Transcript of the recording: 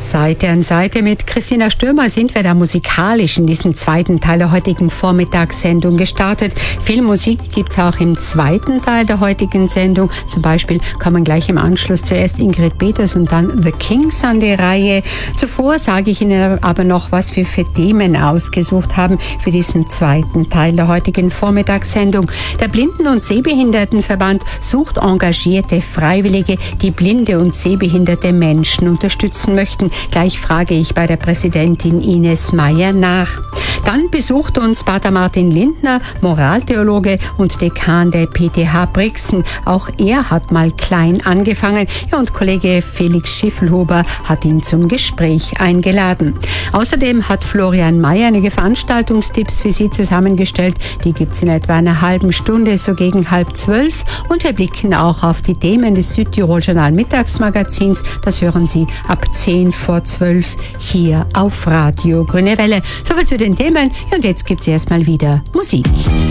Seite an Seite mit Christina Stürmer sind wir da musikalisch in diesen zweiten Teil der heutigen Vormittagssendung gestartet. Viel Musik gibt es auch im zweiten Teil der heutigen Sendung. Zum Beispiel kommen gleich im Anschluss zuerst Ingrid Peters und dann The Kings an die Reihe. Zuvor sage ich Ihnen aber noch, was wir für Themen ausgesucht haben für diesen zweiten Teil der heutigen Vormittagssendung. Der Blinden- und Sehbehindertenverband sucht engagierte Freiwillige, die blinde und sehbehinderte Menschen unterstützen möchten. Gleich frage ich bei der Präsidentin Ines Meyer nach. Dann besucht uns Pater Martin Lindner, Moraltheologe und Dekan der PTH Brixen. Auch er hat mal klein angefangen. Ja, und Kollege Felix Schiffelhuber hat ihn zum Gespräch eingeladen. Außerdem hat Florian Mayer einige Veranstaltungstipps für Sie zusammengestellt. Die gibt es in etwa einer halben Stunde, so gegen 11:30. Und wir blicken auch auf die Themen des Südtirol Journal Mittagsmagazins. Das hören Sie ab 10:10 hier auf Radio Grüne Welle. Soviel zu den Themen. Und jetzt gibt es erstmal wieder Musik.